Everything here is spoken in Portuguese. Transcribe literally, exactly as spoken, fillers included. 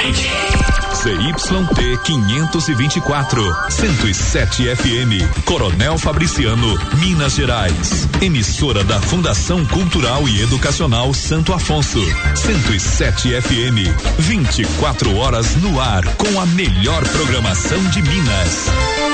Z Y T quinhentos e vinte e quatro, cento e sete F M, Coronel Fabriciano, Minas Gerais. Emissora da Fundação Cultural e Educacional Santo Afonso. cento e sete F M, vinte e quatro horas no ar com a melhor programação de Minas.